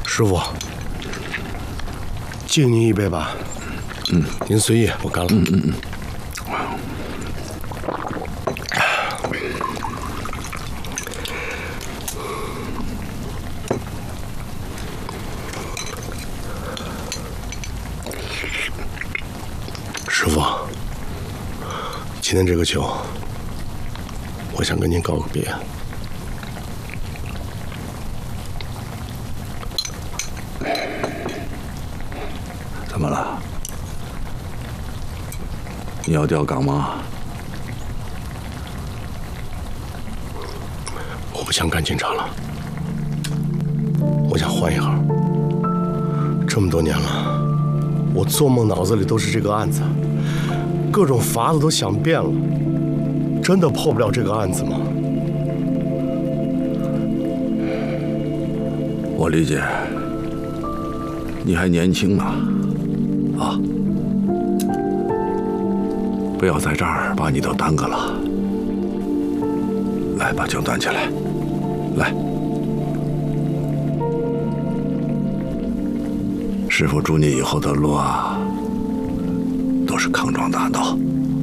师傅，敬您一杯吧。您随意，我干了。师傅，今天这个酒，我想跟您告个别。 怎么了？你要调岗吗？ 我不想干警察了，我想换一行。这么多年了，我做梦脑子里都是这个案子，各种法子都想遍了，真的破不了这个案子吗？ 我理解，你还年轻呢，啊，不要在这儿把你都耽搁了。来，把酒端起来，来。师傅祝你以后的路啊，都是康庄大道，